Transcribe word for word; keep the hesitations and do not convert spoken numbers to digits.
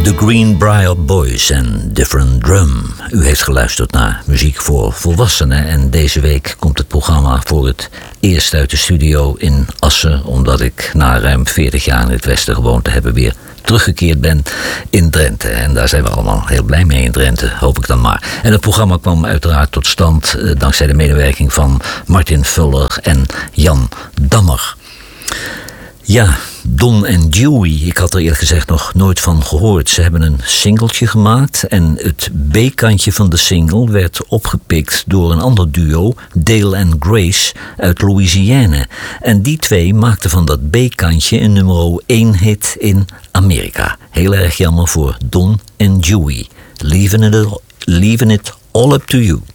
The Greenbrier Boys en Different Drum. U heeft geluisterd naar muziek voor volwassenen. En deze week komt het programma voor het eerst uit de studio in Assen, omdat ik na ruim veertig jaar in het Westen gewoond te hebben weer teruggekeerd ben in Drenthe. En daar zijn we allemaal heel blij mee in Drenthe, hoop ik dan maar. En het programma kwam uiteraard tot stand eh, dankzij de medewerking van Martin Vuller en Jan Dammer. Ja, Don en Dewey, ik had er eerlijk gezegd nog nooit van gehoord. Ze hebben een singeltje gemaakt en het B-kantje van de single werd opgepikt door een ander duo, Dale en Grace uit Louisiana. En die twee maakten van dat B-kantje een nummer één hit in Amerika. Heel erg jammer voor Don en Dewey. Leaving it, leaving it all up to you.